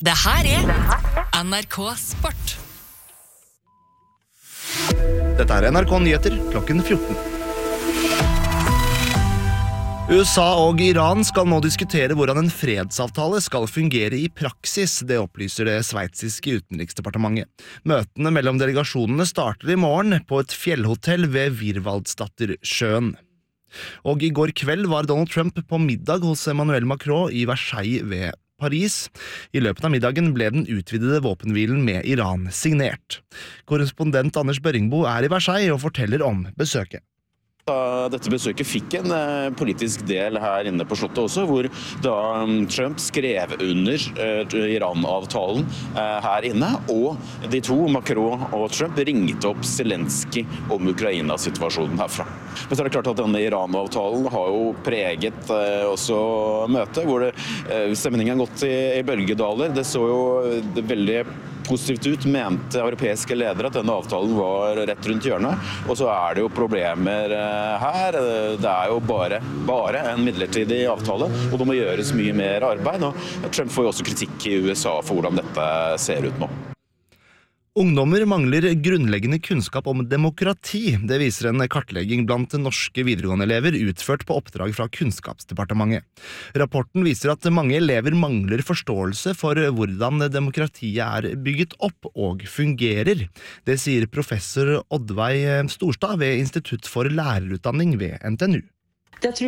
Det her NRK Sport. Dette NRK Nyheter klokken 14. USA og Iran skal nå diskutere hvordan en fredsavtale skal fungere i praksis, det opplyser det sveitsiske utenriksdepartementet. Møtene mellom delegasjonene starter i morgen på et fjellhotell ved Virvaldsdattersjøen. Og i går kveld var Donald Trump på middag hos Emmanuel Macron i Versailles ved Paris. I løpet av middagen ble den utvidede våpenhvilen med Iran signert. Korrespondent Anders Børringbo i Versailles og forteller om besøket. Dette besøket fikk en politisk del her inne på slottet også, hvor da Trump skrev under Iran-avtalen her inne, og de to, Macron og Trump, ringte opp Zelensky om Ukraina-situasjonen herfra. Men så er det klart at denne Iran-avtalen har jo preget også møtet, hvor stemningen har gått i bølgedaler. Det så jo veldig positivt ut, mente europeiske ledere at denne avtalen var rett rundt hjørnet, og så er det jo problemer her. Det er jo bare en midlertidig avtale, og det må gjøres mye mer arbeid, og Trump får jo også kritikk i USA for hvordan dette ser ut nå. Ungdommer mangler grunnleggende kunnskap om demokrati. Det viser en kartlegging blant norske videregående elever utført på oppdrag fra Kunnskapsdepartementet. Rapporten viser at mange elever mangler forståelse for hvordan demokratiet er bygget opp og fungerer. Det sier professor Oddveig Storstad ved Institutt for lærerutdanning ved NTNU. Jeg tror